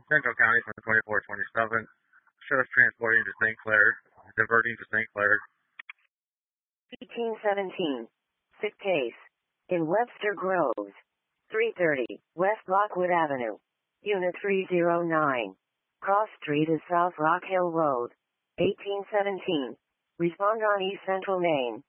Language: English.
Central County from 2427. Shows transporting to St. Clair, diverting to St. Clair. 1817. Sick case. In Webster Groves. 330, West Lockwood Avenue. Unit 309. Cross Street is South Rock Hill Road. 1817. Respond on East Central Main.